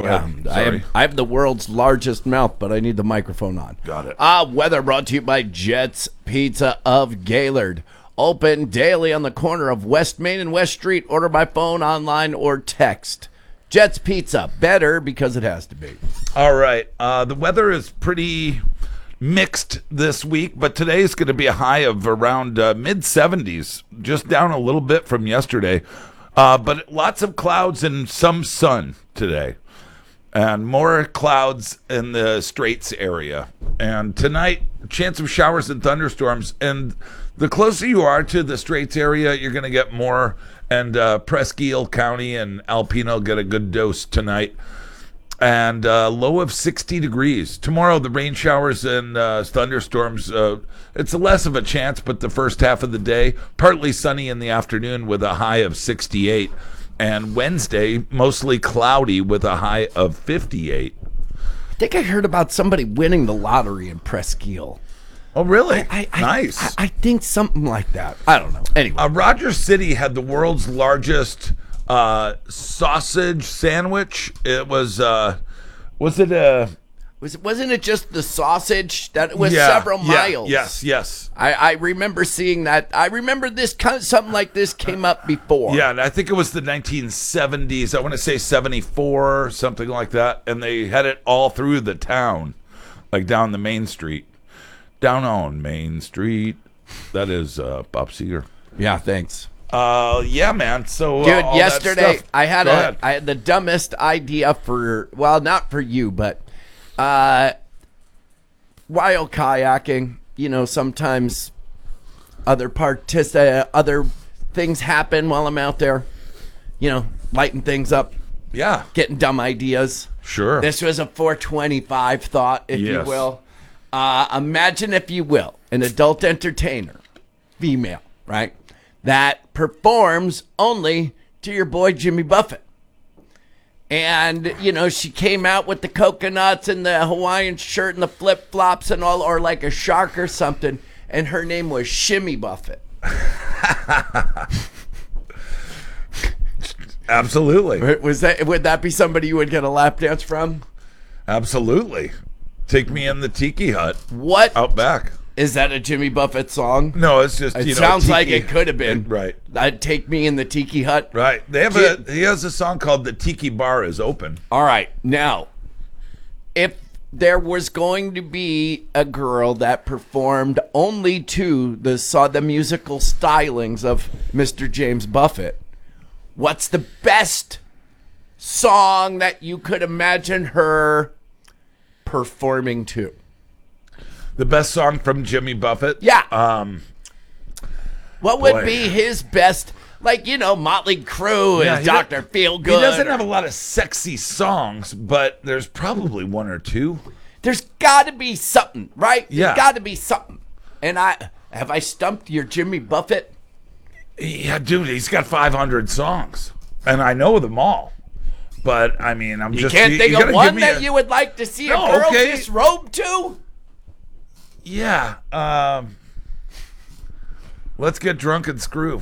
ahead. Sorry. I have the world's largest mouth, but I need the microphone on. Got it. Weather brought to you by Jets Pizza of Gaylord. Open daily on the corner of West Main and West Street. Order by phone, online, or text. Jets Pizza, better because it has to be. All right. The weather is pretty mixed this week, but today's going to be a high of around mid-70s, just down a little bit from yesterday. But lots of clouds and some sun today. And more clouds in the Straits area. And tonight, chance of showers and thunderstorms. And the closer you are to the Straits area, you're going to get more. And Presque County and Alpena get a good dose tonight. And low of 60 degrees. Tomorrow, the rain showers and thunderstorms, it's less of a chance, but the first half of the day, partly sunny in the afternoon with a high of 68. And Wednesday, mostly cloudy with a high of 58. I think I heard about somebody winning the lottery in Presque. Oh, really? Nice. I think something like that. I don't know. Anyway. Rogers City had the world's largest sausage sandwich. It was wasn't it just the sausage that was several miles? Yes. I remember seeing that. I remember this something like this came up before. Yeah, and I think it was the 1970s. I want to say 74, something like that. And they had it all through the town, like down the Main Street. Down on Main Street. That is Bob Seger. Yeah, thanks. Yeah, man. So, dude, yesterday I had I had the dumbest idea for, well, not for you, but while kayaking, you know, sometimes other things happen while I'm out there, you know, lighting things up. Yeah. Getting dumb ideas. Sure. This was a 425 thought, if you will. Imagine, if you will, an adult entertainer, female, right, that performs only to your boy Jimmy Buffett. And, you know, she came out with the coconuts and the Hawaiian shirt and the flip-flops and all, or like a shark or something, and her name was Shimmy Buffett. Absolutely. Would that be somebody you would get a lap dance from? Absolutely. Take me in the tiki hut. What? Out back. Is that a Jimmy Buffett song? No, it's just, it sounds like it could have been. Right. I'd take me in the tiki hut. Right. He has a song called The Tiki Bar is Open. All right. Now, if there was going to be a girl that performed only to the musical stylings of Mr. James Buffett, what's the best song that you could imagine her performing to? The best song from Jimmy Buffett? Yeah. What would be his best, like, you know, Motley Crue and Dr. Feelgood? He doesn't have a lot of sexy songs, but there's probably one or two. There's got to be something, right? Yeah. There's got to be something. And have I stumped your Jimmy Buffett? Yeah, dude, he's got 500 songs, and I know them all. But, I mean, you can't think of one that you would like to see a girl disrobe to? Yeah. Let's get drunk and screw.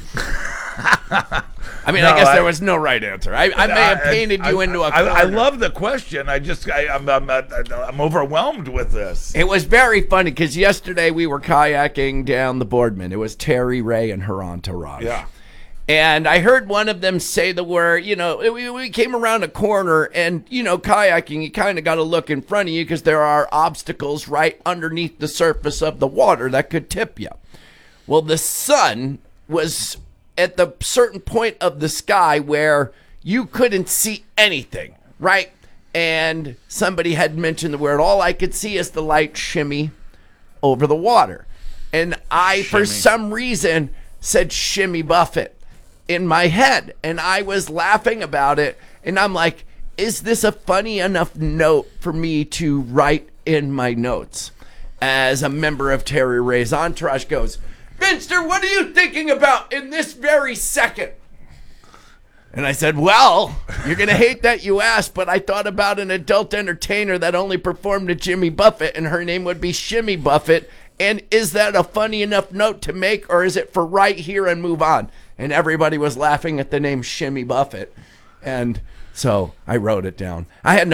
I mean, I guess there was no right answer. I may have painted you into a corner. I love the question. I'm overwhelmed with this. It was very funny because yesterday we were kayaking down the Boardman. It was Terry Ray and her entourage. Yeah. And I heard one of them say the word, you know, we came around a corner and, you know, kayaking, you kind of got to look in front of you because there are obstacles right underneath the surface of the water that could tip you. Well, the sun was at the certain point of the sky where you couldn't see anything, right? And somebody had mentioned the word, all I could see is the light shimmy over the water. And I, for some reason, said Shimmy Buffett in my head, and I was laughing about it, and I'm like, is this a funny enough note for me to write in my notes? As a member of Terry Ray's entourage goes, Finster, what are you thinking about in this very second? And I said, well, you're going to hate that you asked, but I thought about an adult entertainer that only performed to Jimmy Buffett, and her name would be Shimmy Buffett. And is that a funny enough note to make, or is it for right here and move on? And everybody was laughing at the name Shimmy Buffett. And so I wrote it down. I had no